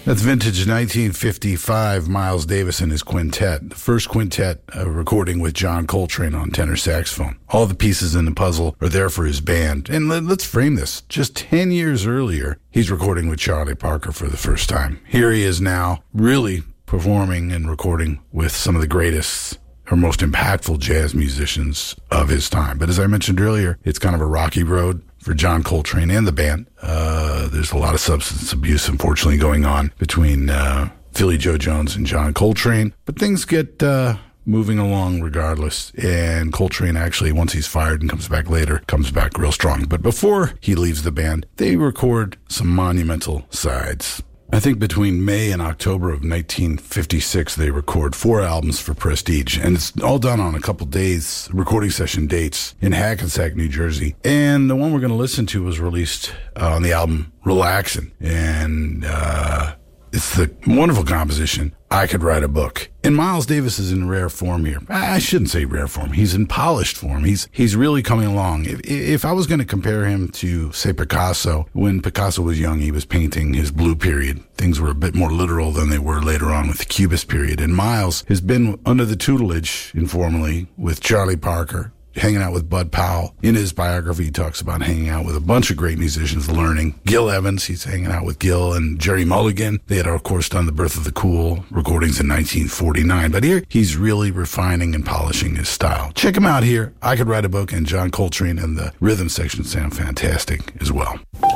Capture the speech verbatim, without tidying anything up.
That's vintage nineteen fifty-five Miles Davis and his quintet. The first quintet uh, recording with John Coltrane on tenor saxophone. All the pieces in the puzzle are there for his band. And let, let's frame this. Just ten years earlier, he's recording with Charlie Parker for the first time. Here he is now, really performing and recording with some of the greatest or most impactful jazz musicians of his time. But as I mentioned earlier, it's kind of a rocky road for John Coltrane and the band. Uh, there's a lot of substance abuse, unfortunately, going on between uh, Philly Joe Jones and John Coltrane. But things get uh, moving along regardless. And Coltrane actually, once he's fired and comes back later, comes back real strong. But before he leaves the band, they record some monumental sides. I think between May and October of nineteen fifty-six, they record four albums for Prestige. And it's all done on a couple days, recording session dates in Hackensack, New Jersey. And the one we're going to listen to was released uh, on the album Relaxin'. And uh, it's the wonderful composition, I Could Write a Book. And Miles Davis is in rare form here. I shouldn't say rare form. He's in polished form. He's he's really coming along. If, if I was going to compare him to, say, Picasso, when Picasso was young, he was painting his blue period. Things were a bit more literal than they were later on with the Cubist period. And Miles has been under the tutelage, informally, with Charlie Parker, hanging out with Bud Powell. In his biography, he talks about hanging out with a bunch of great musicians, learning. Gil Evans, he's hanging out with Gil and Jerry Mulligan. They had, of course, done The Birth of the Cool recordings in nineteen forty-nine. But here, he's really refining and polishing his style. Check him out here. I Could Write a Book, and John Coltrane and the rhythm section sound fantastic as well.